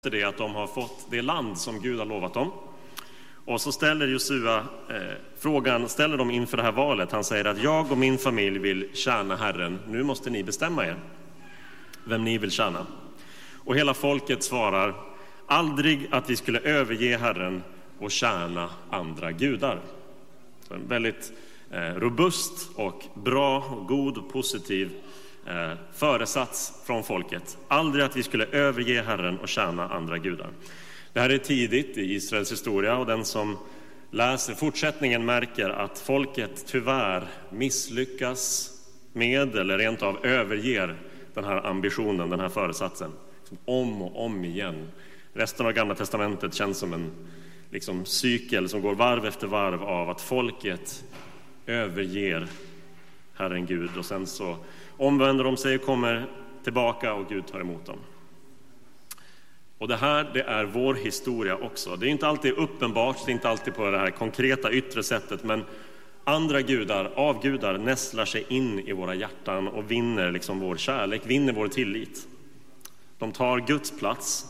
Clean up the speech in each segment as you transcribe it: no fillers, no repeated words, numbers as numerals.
det att de har fått det land som Gud har lovat dem. Och så ställer Josua ställer dem inför det här valet. Han säger att jag och min familj vill tjäna Herren. Nu måste ni bestämma er vem ni vill tjäna. Och hela folket svarar: aldrig att vi skulle överge Herren och tjäna andra gudar. Så en väldigt robust och bra och god och positiv föresats från folket. Aldrig att vi skulle överge Herren och tjäna andra gudar. Det här är tidigt i Israels historia, och den som läser fortsättningen märker att folket tyvärr misslyckas med eller rent av överger den här ambitionen, den här föresatsen. Om och om igen. Resten av Gamla testamentet känns som en cykel som går varv efter varv av att folket överger Herren Gud, och sen så omvänder de sig och kommer tillbaka och Gud tar emot dem. Och det är vår historia också. Det är inte alltid uppenbart, det är inte alltid på det här konkreta yttre sättet, men andra gudar, avgudar, nästlar sig in i våra hjärtan och vinner vår kärlek, vinner vår tillit. De tar Guds plats.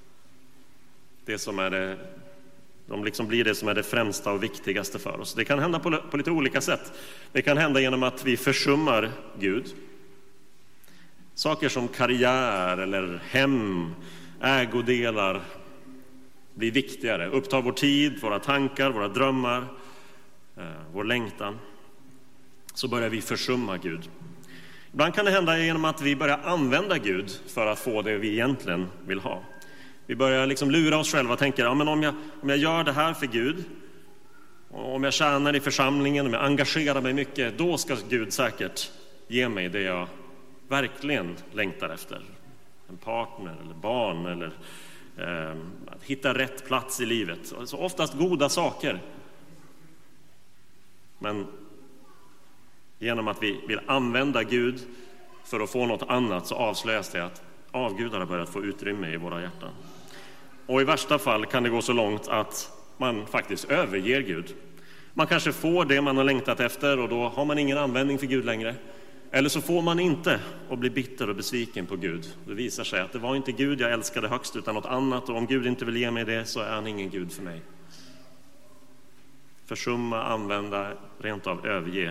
De blir det som är det främsta och viktigaste för oss. Det kan hända på lite olika sätt. Det kan hända genom att vi försummar Gud. Saker som karriär eller hem, ägodelar blir viktigare. Upptar vår tid, våra tankar, våra drömmar, vår längtan. Så börjar vi försumma Gud. Ibland kan det hända genom att vi börjar använda Gud för att få det vi egentligen vill ha. Vi börjar lura oss själva och tänker, om jag gör det här för Gud, om jag tjänar i församlingen, om jag engagerar mig mycket, då ska Gud säkert ge mig det jag verkligen längtar efter. En partner eller barn eller att hitta rätt plats i livet. Alltså oftast goda saker. Men genom att vi vill använda Gud för att få något annat, så avslöjas det att avgudar har börjat få utrymme i våra hjärtan. Och i värsta fall kan det gå så långt att man faktiskt överger Gud. Man kanske får det man har längtat efter, och då har man ingen användning för Gud längre. Eller så får man inte och blir bitter och besviken på Gud. Det visar sig att det var inte Gud jag älskade högst utan något annat, och om Gud inte vill ge mig det så är han ingen Gud för mig. Försumma, använda, rent av överge.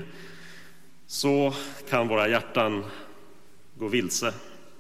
Så kan våra hjärtan gå vilse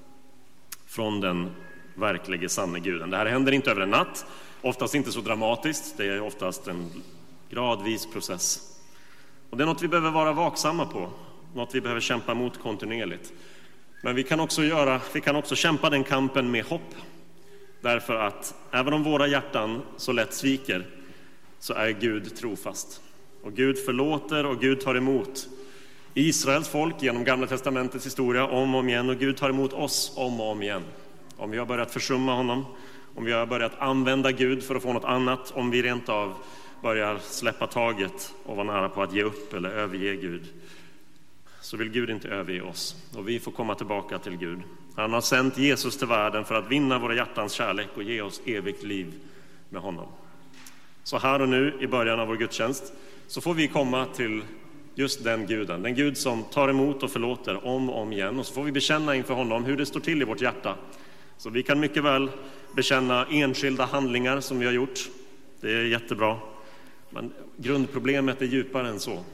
från den verkliga sanna Guden. Det här händer inte över en natt, oftast inte så dramatiskt, det är oftast en gradvis process. Och det är något vi behöver vara vaksamma på, något vi behöver kämpa mot kontinuerligt. Men vi kan också kämpa den kampen med hopp. Därför att även om våra hjärtan så lätt sviker, så är Gud trofast. Och Gud förlåter och Gud tar emot Israels folk genom Gamla testamentets historia om och om igen, och Gud tar emot oss om och om igen. Om vi har börjat försumma honom, om vi har börjat använda Gud för att få något annat, om vi rent av börjar släppa taget och vara nära på att ge upp eller överge Gud, så vill Gud inte överge oss, och vi får komma tillbaka till Gud. Han har sänt Jesus till världen för att vinna våra hjärtans kärlek och ge oss evigt liv med honom. Så här och nu i början av vår gudstjänst så får vi komma till just den guden, den Gud som tar emot och förlåter om och om igen, och så får vi bekänna inför honom hur det står till i vårt hjärta. Så vi kan mycket väl bekänna enskilda handlingar som vi har gjort. Det är jättebra. Men grundproblemet är djupare än så.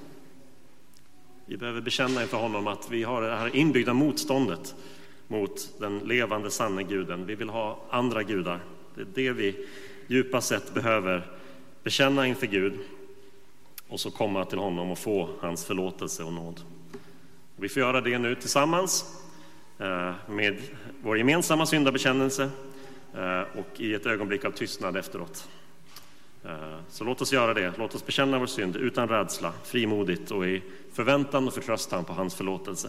Vi behöver bekänna inför honom att vi har det här inbyggda motståndet mot den levande sanna guden. Vi vill ha andra gudar. Det är det vi djupast sett behöver bekänna inför Gud, och så komma till honom och få hans förlåtelse och nåd. Vi får göra det nu tillsammans med vår gemensamma syndabekännelse och i ett ögonblick av tystnad efteråt. Så låt oss göra det. Låt oss bekänna vår synd utan rädsla, frimodigt och i förväntan och förtröstan på hans förlåtelse.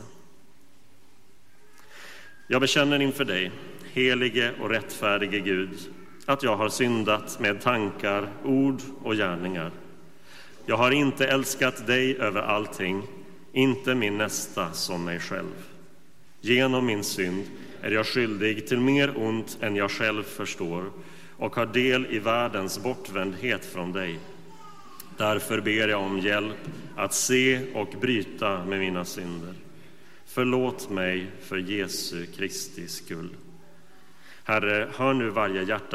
Jag bekänner inför dig, helige och rättfärdige Gud, att jag har syndat med tankar, ord och gärningar. Jag har inte älskat dig över allting, inte min nästa som mig själv. Genom min synd är jag skyldig till mer ont än jag själv förstår och har del i världens bortvändhet från dig. Därför ber jag om hjälp att se och bryta med mina synder. Förlåt mig för Jesu Kristi skull. Herre, hör nu varje hjärta